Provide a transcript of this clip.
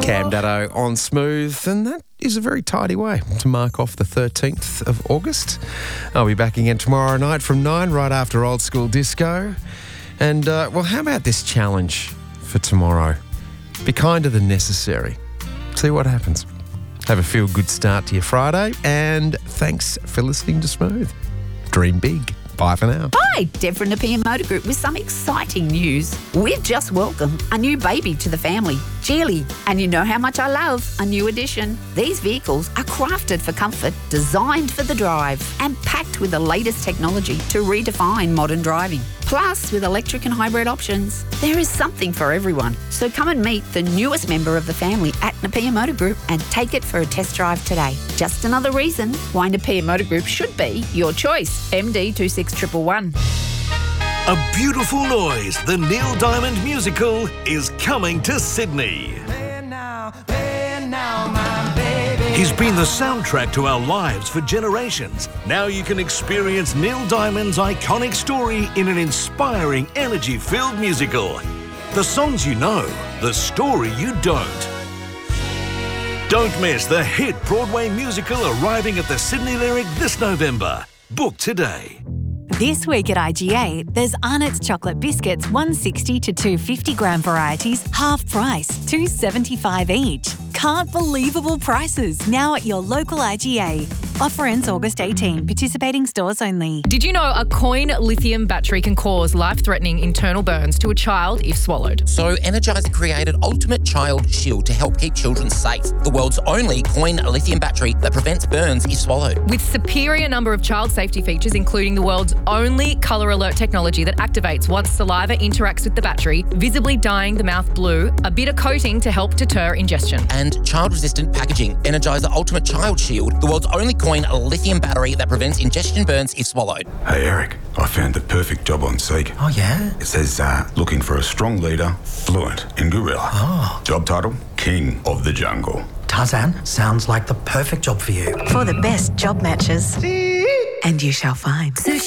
Cam Daddo on Smooth, and that is a very tidy way to mark off the 13th of August. I'll be back again tomorrow night from 9, right after Old School Disco. And, well, how about this challenge for tomorrow? Be kinder than necessary. See what happens. Have a feel-good start to your Friday, and thanks for listening to Smooth. Dream big. Bye for now. Hi, Deb from Nepean Motor Group with some exciting news. We've just welcomed a new baby to the family, Geely. And you know how much I love a new addition. These vehicles are crafted for comfort, designed for the drive, and packed with the latest technology to redefine modern driving. Plus, with electric and hybrid options, there is something for everyone. So come and meet the newest member of the family at Nepean Motor Group and take it for a test drive today. Just another reason why Nepean Motor Group should be your choice. MD 26111. A Beautiful Noise, the Neil Diamond musical, is coming to Sydney. He's been the soundtrack to our lives for generations. Now you can experience Neil Diamond's iconic story in an inspiring, energy-filled musical. The songs you know, the story you don't. Don't miss the hit Broadway musical arriving at the Sydney Lyric this November. Book today. This week at IGA, there's Arnott's chocolate biscuits 160 to 250 gram varieties, half price, $2.75 each. Can't believable prices now at your local IGA. Offer ends August 18. Participating stores only. Did you know a coin lithium battery can cause life-threatening internal burns to a child if swallowed? So Energizer created Ultimate Child Shield to help keep children safe. The world's only coin lithium battery that prevents burns if swallowed. With superior number of child safety features, including the world's only colour alert technology that activates once saliva interacts with the battery, visibly dyeing the mouth blue, a bitter coating to help deter ingestion. And child-resistant packaging. Energizer Ultimate Child Shield, the world's only coin lithium battery that prevents ingestion burns if swallowed. Hey Eric, I found the perfect job on Seek. Oh yeah? It says looking for a strong leader, fluent in gorilla. Oh. Job title, King of the Jungle. Tarzan, sounds like the perfect job for you. For the best job matches. And you shall find. Sushi.